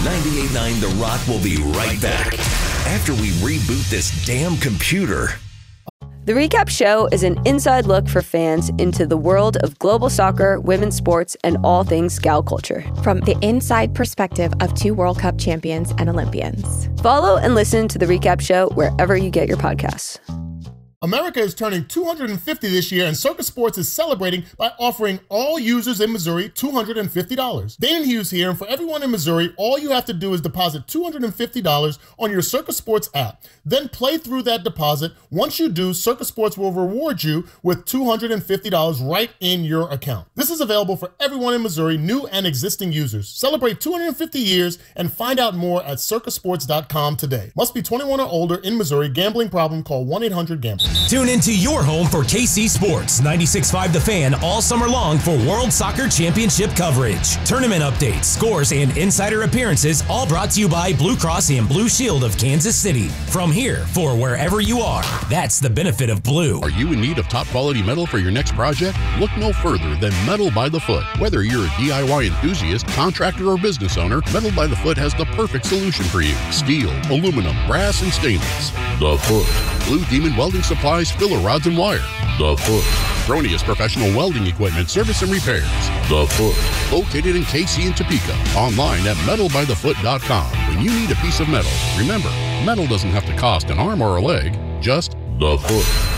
98.9 The Rock will be right back after we reboot this damn computer. The Recap Show is an inside look for fans into the world of global soccer, women's sports, and all things gal culture. From the inside perspective of 2 World Cup champions and Olympians. Follow and listen to The Recap Show wherever you get your podcasts. America is turning 250 this year, and Circa Sports is celebrating by offering all users in Missouri $250. Dane Hughes here, and for everyone in Missouri, all you have to do is deposit $250 on your Circa Sports app. Then play through that deposit. Once you do, Circa Sports will reward you with $250 right in your account. This is available for everyone in Missouri, new and existing users. Celebrate 250 years and find out more at circasports.com today. Must be 21 or older in Missouri. Gambling problem? Call 1-800-GAMBLER. Tune into your home for KC Sports 96.5 The Fan all summer long for World Soccer Championship coverage. Tournament updates, scores, and insider appearances all brought to you by Blue Cross and Blue Shield of Kansas City. From here for wherever you are, that's the benefit of Blue. Are you in need of top quality metal for your next project? Look no further than Metal by the Foot. Whether you're a DIY enthusiast, contractor, or business owner, Metal by the Foot has the perfect solution for you. Steel, aluminum, brass, and stainless. The Foot. Blue Demon Welding Supplies, filler rods and wire. The Foot. Fronius Professional Welding Equipment Service and Repairs. The Foot. Located in KC and Topeka. Online at metalbythefoot.com. When you need a piece of metal, remember, metal doesn't have to cost an arm or a leg, just the Foot.